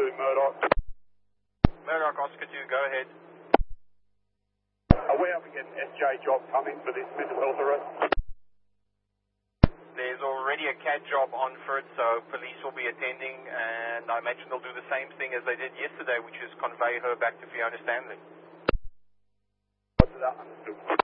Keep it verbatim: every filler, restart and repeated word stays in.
two, Murdoch. Murdoch, Oscar two, go ahead. Are we able to get an S J job coming for this mental health arrest? There's already a C A D job on for it, so police will be attending, and I imagine they'll do the same thing as they did yesterday, which is convey her back to Fiona Stanley. What's that? Understood.